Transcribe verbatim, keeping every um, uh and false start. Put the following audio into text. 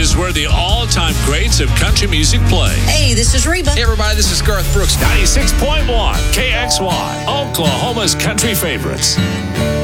is where the all-time greats of country music play. Hey, this is Reba. Hey, everybody, this is Garth Brooks. ninety-six point one K X Y, Oklahoma's country favorites.